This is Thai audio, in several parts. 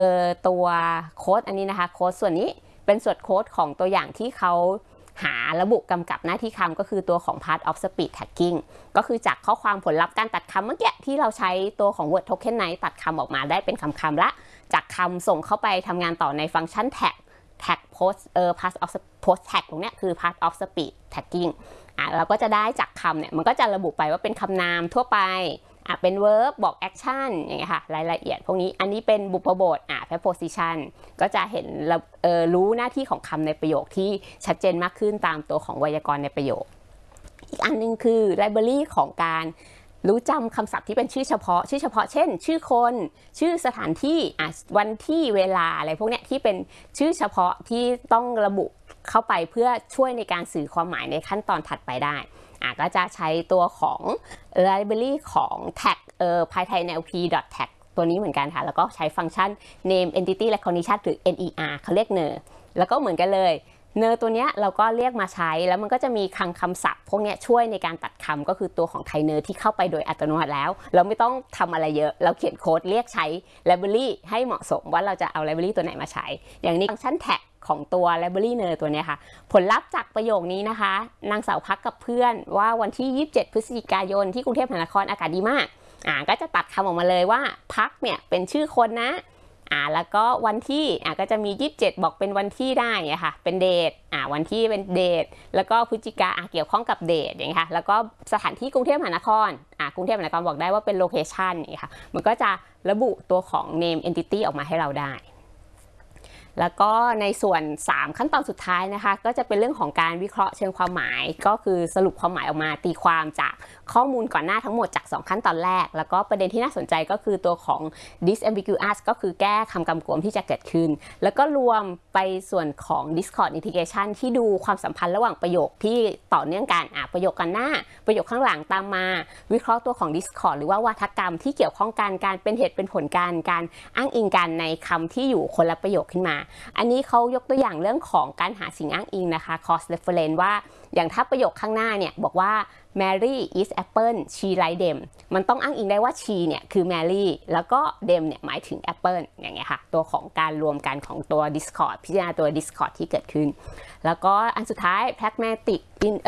ตัวโค้ดอันนี้นะคะโค้ดส่วนนี้เป็นส่วนโค้ดของตัวอย่างที่เขาหาระบุกำกับหน้าที่คำก็คือตัวของ part of speech tagging ก็คือจากข้อความผลลัพธ์การตัดคำเมื่อกี้ที่เราใช้ตัวของ word tokenize ตัดคำออกมาได้เป็นคำละจากคำส่งเข้าไปทำงานต่อในฟังก์ชัน tag post part of post tag ตรงนี้คือ part of speech tagging เราก็จะได้จากคำเนี่ยมันก็จะระบุไปว่าเป็นคำนามทั่วไปเป็น verb บอก action อย่างเงี้ยค่ะรายละเอียดพวกนี้อันนี้เป็นบุพบทpreposition ก็จะเห็นรู้หน้าที่ของคำในประโยคที่ชัดเจนมากขึ้นตามตัวของไวยากรณ์ในประโยคอีกอันนึงคือ library ของการรู้จำคำศัพท์ที่เป็นชื่อเฉพาะเช่นชื่อคนชื่อสถานที่วันที่เวลาอะไรพวกเนี้ยที่เป็นชื่อเฉพาะที่ต้องระบุเข้าไปเพื่อช่วยในการสื่อความหมายในขั้นตอนถัดไปได้ก็จะใช้ตัวของ library ของ tag python nlp tag ตัวนี้เหมือนกันค่ะแล้วก็ใช้ฟังก์ชัน name entity recognition หรือ ner เขาเรียก ner แล้วก็เหมือนกันเลยเนอตัวเนี้ยเราก็เรียกมาใช้แล้วมันก็จะมีคำศัพท์พวกเนี้ยช่วยในการตัดคำก็คือตัวของไทเนอร์ที่เข้าไปโดยอัตโนมัติแล้วเราไม่ต้องทำอะไรเยอะเราเขียนโค้ดเรียกใช้ library ให้เหมาะสมว่าเราจะเอา library ตัวไหนมาใช้อย่างนี้ฟังก์ชัน tag ของตัว library เนอตัวเนี้ยค่ะผลลัพธ์จากประโยคนี้นะคะนางสาวพักกับเพื่อนว่าวันที่27พฤศจิกายนที่กรุงเทพมหานครอากาศดีมากก็จะตัดคำออกมาเลยว่าพักเนี่ยเป็นชื่อคนนะแล้วก็วันที่ก็จะมี27บอกเป็นวันที่ได้ค่ะเป็นเดทวันที่เป็นเดทแล้วก็พฤศจิกาเกี่ยวข้องกับเดทอย่างเงี้ยค่ะแล้วก็สถานที่กรุงเทพมหานครกรุงเทพมหานครบอกได้ว่าเป็นโลเคชันนี่ค่ะมันก็จะระบุตัวของ name entity ออกมาให้เราได้แล้วก็ในส่วน3ขั้นตอนสุดท้ายนะคะก็จะเป็นเรื่องของการวิเคราะห์เชิงความหมายก็คือสรุปความหมายออกมาตีความจากข้อมูลก่อนหน้าทั้งหมดจาก2ขั้นตอนแรกแล้วก็ประเด็นที่น่าสนใจก็คือตัวของ disambiguous ก็คือแก้คำกำกวมที่จะเกิดขึ้นแล้วก็รวมไปส่วนของ discord integration ที่ดูความสัมพันธ์ระหว่างประโยคที่ต่อเนื่องกันประโยคกันหน้าประโยคข้างหลังตามมาวิเคราะห์ตัวของ discord หรือว่าวาทกรรมที่เกี่ยวข้องกันการเป็นเหตุเป็นผลการอ้างอิงกันในคำที่อยู่คนละประโยคขึ้นมาอันนี้เขายกตัวอย่างเรื่องของการหาสิ่งอ้างอิงนะคะ cross reference ว่าอย่างถ้าประโยคข้างหน้าเนี่ยบอกว่า Mary is apple she like them มันต้องอ้างอิงได้ว่า she เนี่ยคือ Mary แล้วก็ them เนี่ยหมายถึง apple อย่างเงี้ยค่ะตัวของการรวมกันของตัว discord พิจารณาตัว discord ที่เกิดขึ้นแล้วก็อันสุดท้าย pragmatic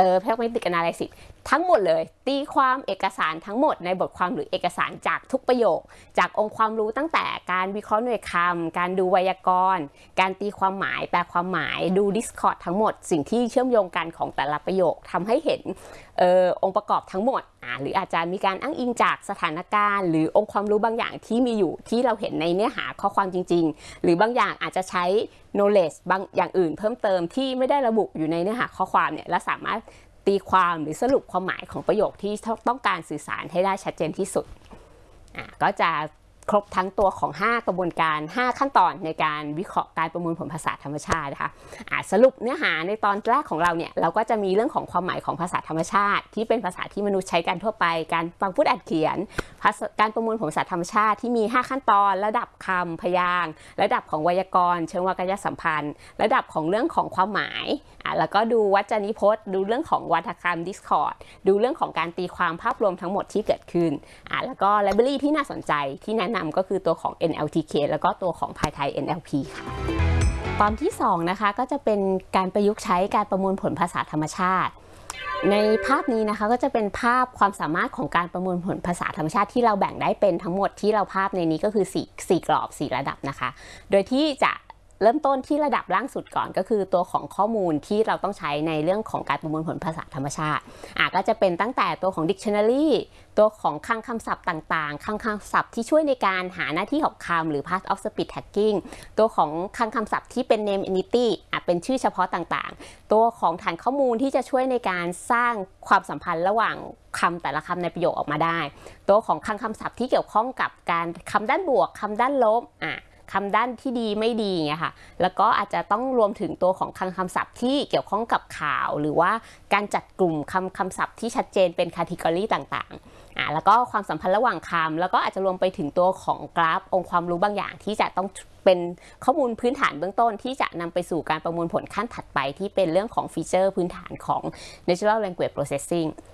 analysis ทั้งหมดเลยตีความเอกสารทั้งหมดในบทความหรือเอกสารจากทุกประโยคจากองค์ความรู้ตั้งแต่การวิเคราะห์หน่วยคำการดูไวยากรณ์การตีความหมายแปลความหมายดู discord ทั้งหมดสิ่งที่เชื่อมโยงกันของแต่ละประโยคทำให้เห็นองค์ประกอบทั้งหมดหรืออาจจะมีการอ้างอิงจากสถานการณ์หรือองค์ความรู้บางอย่างที่มีอยู่ที่เราเห็นในเนื้อหาข้อความจริงๆหรือบางอย่างอาจจะใช้ knowledge บางอย่างอื่นเพิ่มเติมที่ไม่ได้ระบุอยู่ในเนื้อหาข้อความเนี่ยและสามารถตีความหรือสรุปความหมายของประโยคที่ต้องการสื่อสารให้ได้ชัดเจนที่สุดก็จะครบทั้งตัวของ5กระบวนการ5ขั้นตอนในการวิเคราะห์การประมวลผลภาษาธรรมชาตินะคะสรุปเนื้อหาในตอนแรกของเราเนี่ยเราก็จะมีเรื่องของความหมายของภาษาธรรมชาติที่เป็นภาษาที่มนุษย์ใช้กันทั่วไปการฟังพูดอ่านเขียนการประมวลผลภาษาธรรมชาติที่มี5ขั้นตอนระดับคำพยางค์ระดับของไวยากรณ์เชิงวรรณยสัมพันธ์ระดับของเรื่องของความหมายแล้วก็ดูวจนิพจน์ดูเรื่องของวาทกรรม discord ดูเรื่องของการตีความภาพรวมทั้งหมดที่เกิดขึ้นแล้วก็ library ที่น่าสนใจที่แนะนำก็คือตัวของ NLTK แล้วก็ตัวของ Python NLP ค่ะตอนที่2นะคะก็จะเป็นการประยุกต์ใช้การประมวลผลภาษาธรรมชาติในภาพนี้นะคะก็จะเป็นภาพความสามารถของการประมวลผลภาษาธรรมชาติที่เราแบ่งได้เป็นทั้งหมดที่เราภาพในนี้ก็คือ4กรอบ4ระดับนะคะโดยที่จะเริ่มต้นที่ระดับล่างสุดก่อนก็คือตัวของข้อมูลที่เราต้องใช้ในเรื่องของการประมวลผลภาษาธรรมชาติก็จะเป็นตั้งแต่ตัวของ dictionary ตัวของคลังคำศัพท์ต่างๆคลังคำศัพท์ที่ช่วยในการหาหน้าที่ของคำหรือ part of speech tagging ตัวของคลังคำศัพท์ที่เป็น name entity เป็นชื่อเฉพาะต่างๆตัวของฐานข้อมูลที่จะช่วยในการสร้างความสัมพันธ์ระหว่างคำแต่ละคำในประโยคออกมาได้ตัวของคลังคำศัพท์ที่เกี่ยวข้องกับการคำด้านบวกคำด้านลบคำด้านที่ดีไม่ดีไงค่ะแล้วก็อาจจะต้องรวมถึงตัวของคลังคำศัพท์ที่เกี่ยวข้องกับข่าวหรือว่าการจัดกลุ่มคำศัพท์ที่ชัดเจนเป็น category ต่างๆแล้วก็ความสัมพันธ์ระหว่างคำแล้วก็อาจจะรวมไปถึงตัวของกราฟองค์ความรู้บางอย่างที่จะต้องเป็นข้อมูลพื้นฐานเบื้องต้นที่จะนำไปสู่การประมวลผลขั้นถัดไปที่เป็นเรื่องของฟีเจอร์พื้นฐานของ natural language processing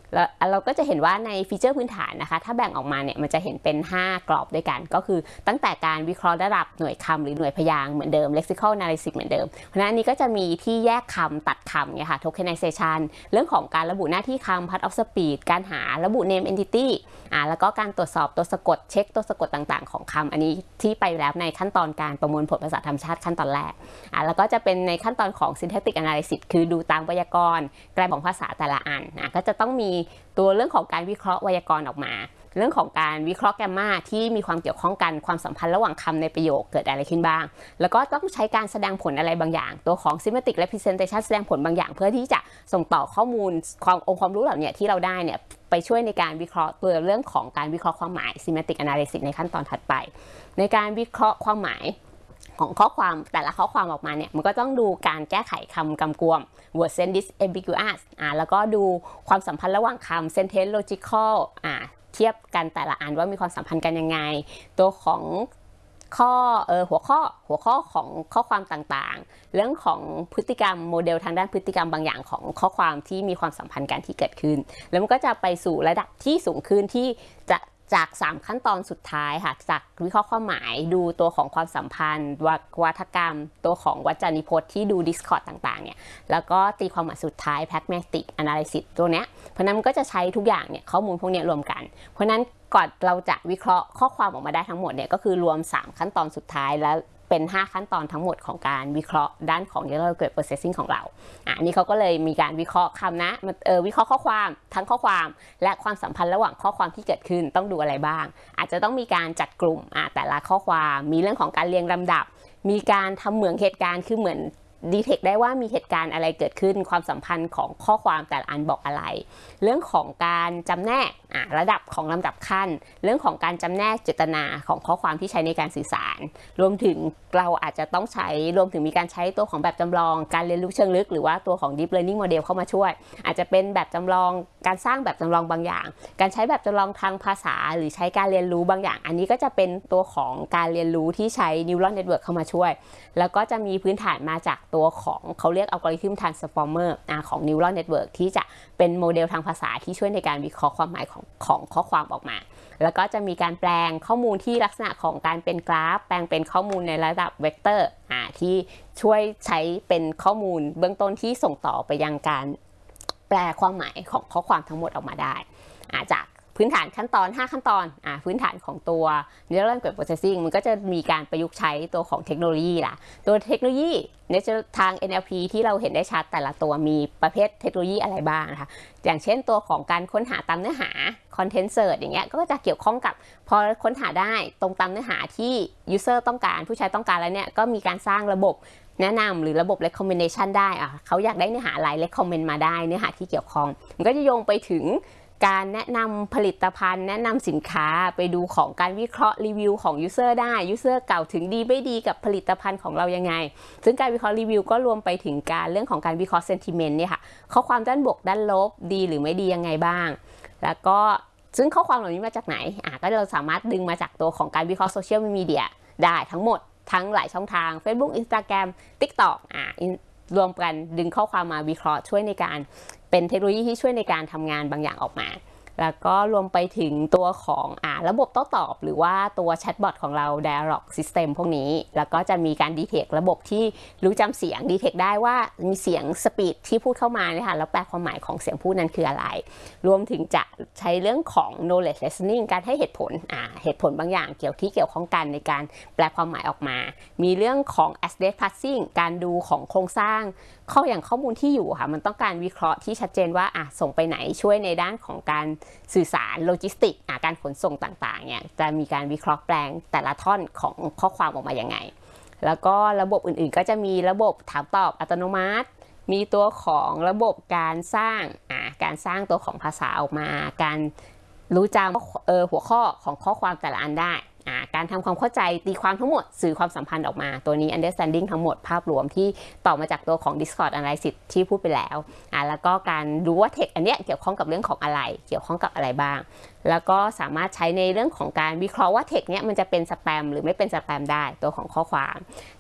แล้วเราก็จะเห็นว่าในฟีเจอร์พื้นฐานนะคะถ้าแบ่งออกมาเนี่ยมันจะเห็นเป็น5กรอบด้วยกันก็คือตั้งแต่การวิเคราะห์ระดับหน่วยคำหรือหน่วยพยางค์เหมือนเดิม lexical analysis เหมือนเดิมเพราะฉะนั้นอันนี้ก็จะมีที่แยกคำตัดคำเนี่ยค่ะ tokenization เรื่องของการระบุหน้าที่คำ part of speech การหาระบุ name entity แล้วก็การตรวจสอบตัวสะกดเช็คตัวสะกดต่างๆของคำอันนี้ที่ไปแล้วในขั้นตอนการประมวลผลภาษาธรรมชาติขั้นตอนแรกแล้วก็จะเป็นในขั้นตอนของ syntactic analysis คือดูตามไวยากรณ์แกรมของภาษาแต่ละอันก็จะต้องมีตัวเรื่องของการวิเคราะห์ไวยากรณ์ออกมาเรื่องของการวิเคราะห์แกรมมาที่มีความเกี่ยวข้องกันความสัมพันธ์ระหว่างคำในประโยคเกิดอะไรขึ้นบ้างแล้วก็ต้องใช้การแสดงผลอะไรบางอย่างตัวของ semantic representation แสดงผลบางอย่างเพื่อที่จะส่งต่อข้อมูลองค์ความรู้เหล่านี้ที่เราได้เนี่ยไปช่วยในการวิเคราะห์ตัวเรื่องของการวิเคราะห์ความหมาย semantic analysis ในขั้นตอนถัดไปในการวิเคราะห์ความหมายของข้อความแต่ละข้อความออกมาเนี่ยมันก็ต้องดูการแก้ไขคำกำกวม word sense disambiguous แล้วก็ดูความสัมพันธ์ระหว่างคำ sentence logical เทียบกันแต่ละอันว่ามีความสัมพันธ์กันยังไงตัวของหัวข้อของข้อความต่างๆเรื่องของพฤติกรรมโมเดลทางด้านพฤติกรรมบางอย่างของข้อความที่มีความสัมพันธ์กันที่เกิดขึ้นแล้วมันก็จะไปสู่ระดับที่สูงขึ้นที่จะจาก3ขั้นตอนสุดท้ายค่ะจากวิเคราะห์ความหมายดูตัวของความสัมพันธ์วาทกรรมตัวของวจนิพจน์ที่ดู discord ต่างๆเนี่ยแล้วก็ตีความหมายสุดท้าย pragmatic analysis ตัวเนี้ยเพราะนั้นมันก็จะใช้ทุกอย่างเนี่ยข้อมูลพวกนี้รวมกันเพราะนั้นก่อนเราจะวิเคราะห์ข้อความออกมาได้ทั้งหมดเนี่ยก็คือรวม3ขั้นตอนสุดท้ายแล้วเป็น5ขั้นตอนทั้งหมดของการวิเคราะห์ด้านของ neural network processing ของเราอันนี้เขาก็เลยมีการวิเคราะห์คำนะวิเคราะห์ข้อความทั้งข้อความและความสัมพันธ์ระหว่างข้อความที่เกิดขึ้นต้องดูอะไรบ้างอาจจะต้องมีการจัดกลุ่มแต่ละข้อความมีเรื่องของการเรียงลำดับมีการทำเหมือนเหตุการณ์คือเหมือนดีเทคได้ว่ามีเหตุการณ์อะไรเกิดขึ้นความสัมพันธ์ของข้อความแต่ละอันบอกอะไรเรื่องของการจำแนกระดับของลำดับขั้นเรื่องของการจำแนกเจตนาของข้อความที่ใช้ในการสื่อสารรวมถึงเราอาจจะต้องใช้รวมถึงมีการใช้ตัวของแบบจำลองการเรียนรู้เชิงลึกหรือว่าตัวของ deep learning model เข้ามาช่วยอาจจะเป็นแบบจำลองการสร้างแบบจำลองบางอย่างการใช้แบบจำลองทางภาษาหรือใช้การเรียนรู้บางอย่างอันนี้ก็จะเป็นตัวของการเรียนรู้ที่ใช้ neural network เข้ามาช่วยแล้วก็จะมีพื้นฐานมาจากตัวของเขาเรียกอัลกอริทึม transformer ของ neural network ที่จะเป็นโมเดลทางภาษาที่ช่วยในการวิเคราะห์ความหมายของข้อความออกมาแล้วก็จะมีการแปลงข้อมูลที่ลักษณะของการเป็นกราฟแปลงเป็นข้อมูลในระดับเวกเตอร์ที่ช่วยใช้เป็นข้อมูลเบื้องต้นที่ส่งต่อไปยังการแปลความหมายของข้อความทั้งหมดออกมาได้จากพื้นฐานขั้นตอน5ขั้นตอนพื้นฐานของตัว neural network processing มันก็จะมีการประยุกต์ใช้ตัวของเทคโนโลยีล่ะตัวเทคโนโลยีในทาง NLP ที่เราเห็นได้ชัดแต่ละตัวมีประเภทเทคโนโลยีอะไรบ้างนะคะอย่างเช่นตัวของการค้นหาตามเนื้อหา content search อย่างเงี้ยก็จะเกี่ยวข้องกับพอค้นหาได้ตรงตามเนื้อหาที่ user ต้องการผู้ใช้ต้องการแล้วเนี่ยก็มีการสร้างระบบแนะนำหรือระบบ recommendation ได้เขาอยากได้เนื้อหาอะไร recommend มาได้เนื้อหาที่เกี่ยวข้องมันก็จะโยงไปถึงการแนะนำผลิตภัณฑ์แนะนำสินค้าไปดูของการวิเคราะห์รีวิวของ user ได้ user กล่าวถึงดีไม่ดีกับผลิตภัณฑ์ของเรายังไงซึ่งการวิเคราะห์รีวิวก็รวมไปถึงการเรื่องของการวิเคราะห์ sentiment เนี่ยค่ะข้อความด้านบวกด้านลบดีหรือไม่ดียังไงบ้างแล้วก็ซึ่งข้อความเหล่านี้มาจากไหนก็เราสามารถดึงมาจากตัวของการวิเคราะห์โซเชียลมีเดียได้ทั้งหมดทั้งหลายช่องทาง Facebook Instagram TikTok รวมกันดึงข้อความมาวิเคราะห์ช่วยในการเป็นเทคโนโลยีที่ช่วยในการทำงานบางอย่างออกมาแล้วก็รวมไปถึงตัวของระบบโต้ตอบหรือว่าตัวแชทบอทของเรา Dialog System พวกนี้แล้วก็จะมีการดีเทคระบบที่รู้จำเสียงดีเทคได้ว่ามีเสียงสปีดที่พูดเข้ามาเนี่ยค่ะแล้วแปลความหมายของเสียงพูดนั้นคืออะไรรวมถึงจะใช้เรื่องของ knowledge listening การให้เหตุผลบางอย่างเกี่ยวข้องกันในการแปลความหมายออกมามีเรื่องของ address parsing การดูของโครงสร้างข้อมูลที่อยู่ค่ะมันต้องการวิเคราะห์ที่ชัดเจนว่าส่งไปไหนช่วยในด้านของการสื่อสารโลจิสติกการขนส่งต่างๆเนี่ยจะมีการวิเคราะห์แปลงแต่ละท่อนของข้อความออกมายังไงแล้วก็ระบบอื่นๆก็จะมีระบบถามตอบอัตโนมัติมีตัวของระบบการสร้างตัวของภาษาออกมาการรู้จำหัวข้อของข้อความแต่ละอันได้การทำความเข้าใจตีความทั้งหมดสื่อความสัมพันธ์ออกมาตัวนี้ understanding ทั้งหมดภาพรวมที่ต่อมาจากตัวของ discord analysis ที่พูดไปแล้วแล้วก็การรู้ว่า text อันเนี้ยเกี่ยวข้องกับเรื่องของอะไรเกี่ยวข้องกับอะไรบ้างแล้วก็สามารถใช้ในเรื่องของการวิเคราะห์ว่า text เนี้ยมันจะเป็นสแปมหรือไม่เป็นสแปมได้ตัวของข้อความ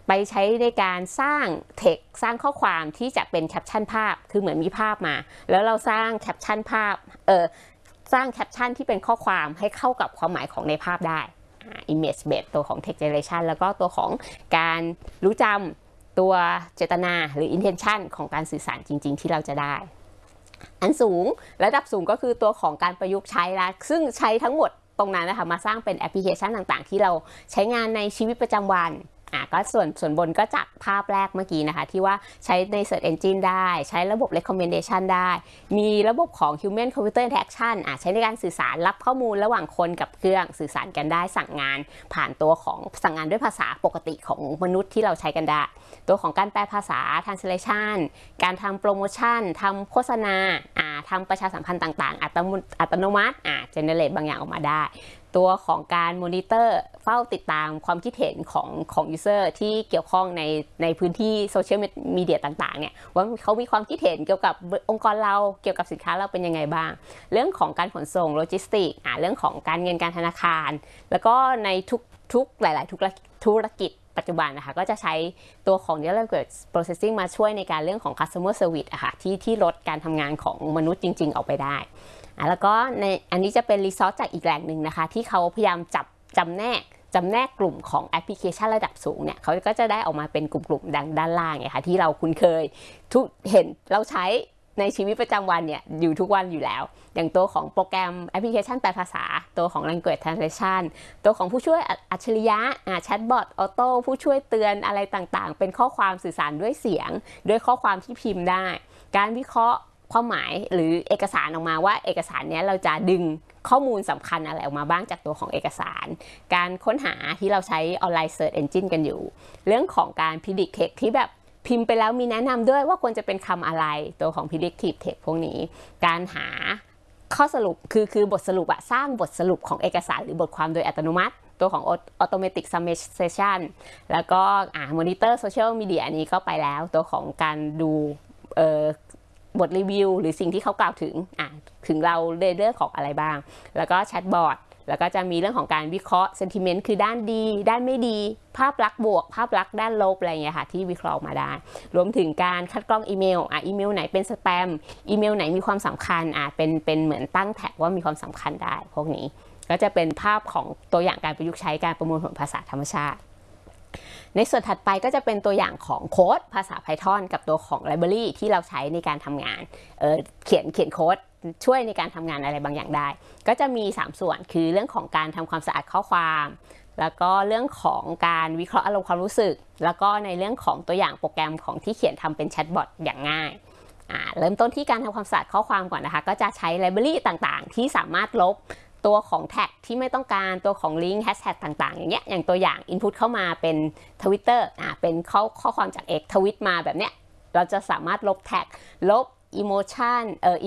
ไปใช้ในการสร้างเทคสร้างข้อความที่จะเป็นแคปชั่นภาพคือเหมือนมีภาพมาแล้วเราสร้างแคปชั่นภาพสร้างแคปชั่นที่เป็นข้อความให้เข้ากับความหมายของในภาพได้ image based ตัวของ text generation แล้วก็ตัวของการรู้จำตัวเจตนาหรือ intention ของการสื่อสารจริงๆที่เราจะได้อันสูงระดับสูงก็คือตัวของการประยุกต์ใช้ละซึ่งใช้ทั้งหมดตรงนั้นนะคะมาสร้างเป็นแอปพลิเคชันต่างๆที่เราใช้งานในชีวิตประจำวันก็ส่วนบนก็จากภาพแรกเมื่อกี้นะคะที่ว่าใช้ใน Search Engine ได้ใช้ระบบ Recommendation ได้มีระบบของ Human Computer Interaction ใช้ในการสื่อสารรับข้อมูลระหว่างคนกับเครื่องสื่อสารกันได้สั่งงานผ่านตัวของสั่งงานด้วยภาษาปกติของมนุษย์ที่เราใช้กันได้ตัวของการแปลภาษา Translation การทำโปรโมชั่นทำโฆษณาทำประชาสัมพันธ์ต่างๆอัตโนมัติgenerate บางอย่างออกมาได้ตัวของการมอนิเตอร์เฝ้าติดตามความคิดเห็นของยูเซอร์ที่เกี่ยวข้องในพื้นที่โซเชียลมีเดียต่างๆเนี่ยว่าเขามีความคิดเห็นเกี่ยวกับองค์กรเราเกี่ยวกับสินค้าเราเป็นยังไงบ้างเรื่องของการขนส่งโลจิสติกเรื่องของการเงินการธนาคารแล้วก็ในทุกหลายๆธุรกิจปัจจุบันนะคะก็จะใช้ตัวของ Neural Language Processing มาช่วยในการเรื่องของ Customer Service ที่ลดการทำงานของมนุษย์จริงๆออกไปได้แล้วก็ในอันนี้จะเป็นรีซอสจากอีกแหล่งหนึ่งนะคะที่เขาพยายามจำแนกกลุ่มของแอปพลิเคชันระดับสูงเนี่ยเขาก็จะได้ออกมาเป็นกลุ่มๆด้านล่างไงคะที่เราคุ้นเคยเห็นเราใช้ในชีวิตประจำวันเนี่ยอยู่ทุกวันอยู่แล้วอย่างตัวของโปรแกรมแอปพลิเคชันแปลภาษาตัวของ Language Translation ตัวของผู้ช่วยอัจฉริยะแชทบอทออโต้ผู้ช่วยเตือนอะไรต่างๆเป็นข้อความสื่อสารด้วยเสียงด้วยข้อความที่พิมพ์ได้การวิเคราะห์ความหมายหรือเอกสารออกมาว่าเอกสารนี้เราจะดึงข้อมูลสำคัญอะไรออกมาบ้างจากตัวของเอกสารการค้นหาที่เราใช้ออนไลน์ Search Engine กันอยู่เรื่องของการ Predict Text ที่แบบพิมพ์ไปแล้วมีแนะนำด้วยว่าควรจะเป็นคำอะไรตัวของ Predictive Text พวกนี้การหาข้อสรุปคือบทสรุปสร้างบทสรุปของเอกสารหรือบทความโดยอัตโนมัติตัวของ Automatic Summation แล้วก็ Monitor Social Media อันนี้ก็ไปแล้วตัวของการดูบทรีวิวหรือสิ่งที่เขากล่าวถึงเราในเรื่องของอะไรบ้างแล้วก็แชทบอทแล้วก็จะมีเรื่องของการวิเคราะห์ sentiment คือด้านดีด้านไม่ดีภาพลักษณ์บวกภาพลักษณ์ด้านลบอะไรอย่างเงี้ยค่ะที่วิเคราะห์มาได้รวมถึงการคัดกรองอีเมลอีเมลไหนเป็นสแปมอีเมลไหนมีความสำคัญเป็นเหมือนตั้งแท็กว่ามีความสำคัญได้พวกนี้ก็จะเป็นภาพของตัวอย่างการประยุกต์ใช้การประมวลผลภาษาธรรมชาติในส่วนถัดไปก็จะเป็นตัวอย่างของโค้ดภาษา Python กับตัวของ Library ที่เราใช้ในการทำงานเขียนโค้ดช่วยในการทำงานอะไรบางอย่างได้ก็จะมี3ส่วนคือเรื่องของการทำความสะอาดข้อความแล้วก็เรื่องของการวิเคราะห์อารมณ์ความรู้สึกแล้วก็ในเรื่องของตัวอย่างโปรแกรมของที่เขียนทำเป็นแชทบอทอย่างง่ายเริ่มต้นที่การทำความสะอาดข้อความก่อนนะคะก็จะใช้ Library ต่างๆที่สามารถลบตัวของแท็กที่ไม่ต้องการตัวของลิงก์แฮชแท็กต่างๆอย่างเงี้ยอย่างตัวอย่าง input เข้ามาเป็น Twitter เป็นข้อความจาก X ทวิตมาแบบเนี้ยเราจะสามารถลบแท็กลบemotion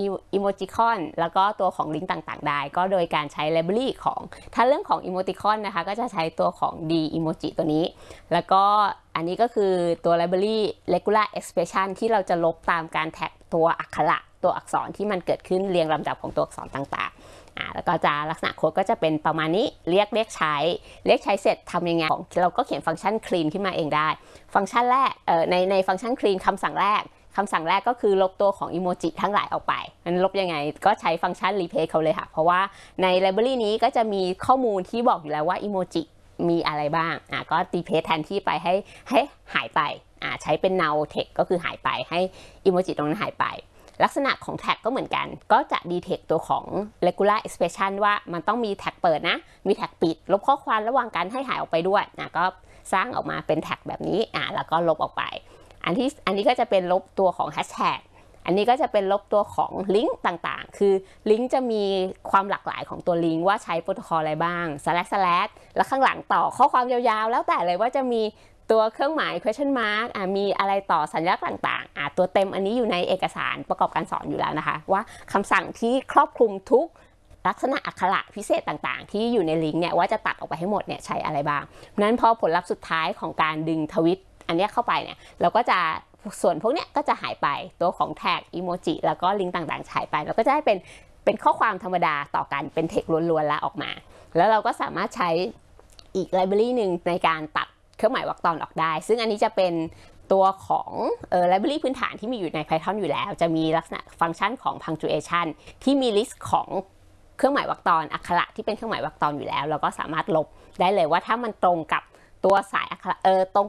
emoticon แล้วก็ตัวของลิงก์ต่างๆได้ก็โดยการใช้ library ของถ้าเรื่องของ emoticon นะคะก็จะใช้ตัวของ d emoji ตัวนี้แล้วก็อันนี้ก็คือตัว library regular expression ที่เราจะลบตามการแท็กตัวอักขระตัวอักษรที่มันเกิดขึ้นเรียงลำดับของตัวอักษรต่างๆแล้วก็จะลักษณะโค้ดก็จะเป็นประมาณนี้เรียกใช้เสร็จทำยังไงเราก็เขียนฟังก์ชัน clean ขึ้นมาเองได้ฟังก์ชันแรกในฟังก์ชัน clean คำสั่งแรกก็คือลบตัวของอีโมจิทั้งหลายออกไปมันลบยังไงก็ใช้ฟังก์ชัน replace เขาเลยค่ะเพราะว่าใน library นี้ก็จะมีข้อมูลที่บอกอยู่แล้วว่าอีโมจิมีอะไรบ้างก็ replace แทนที่ไปให้หายไปใช้เป็น null text ก็คือหายไปให้อีโมจิตรงนั้นหายไปลักษณะของแท็กก็เหมือนกันก็จะ detect ตัวของ regular expression ว่ามันต้องมีแท็กเปิดนะมีแท็กปิดลบข้อความระหว่างกันให้หายออกไปด้วยก็สร้างออกมาเป็นแท็กแบบนี้แล้วก็ลบออกไปอันนี้ก็จะเป็นลบตัวของแฮชแท็กอันนี้ก็จะเป็นลบตัวของลิงก์ต่างๆคือลิงก์จะมีความหลากหลายของตัวลิงก์ว่าใช้โปรโตคอลอะไรบ้าง// แล้วข้างหลังต่อข้อความยาวๆแล้วแต่เลยว่าจะมีตัวเครื่องหมาย question mark มีอะไรต่อสัญลักษณ์ต่างๆตัวเต็มอันนี้อยู่ในเอกสารประกอบการสอนอยู่แล้วนะคะว่าคำสั่งที่ครอบคลุมทุกลักษณะอักขระพิเศษต่างๆที่อยู่ในลิงก์เนี่ยว่าจะตัดออกไปให้หมดเนี่ยใช้อะไรบ้างนั้นพอผลลัพธ์สุดท้ายของการดึงทวิตอันนี้เข้าไปเนี่ยเราก็จะส่วนพวกนี้ก็จะหายไปตัวของแท็กอีโมจิแล้วก็ลิงก์ต่างๆหายไปเราก็จะได้เป็นข้อความธรรมดาต่อกันเป็นเทคล้วนๆแล้วออกมาแล้วเราก็สามารถใช้อีกไลบรารีหนึ่งในการตัดเครื่องหมายวรรคตอนออกได้ซึ่งอันนี้จะเป็นตัวของlibrary พื้นฐานที่มีอยู่ใน Python อยู่แล้วจะมีลักษณะฟังก์ชันของ punctuation ที่มี list ของเครื่องหมายวรรคตอนอักขระที่เป็นเครื่องหมายวรรคตอนอยู่แล้วเราก็สามารถลบได้เลยว่าถ้ามันตรงกับตัวสายอักขระตรง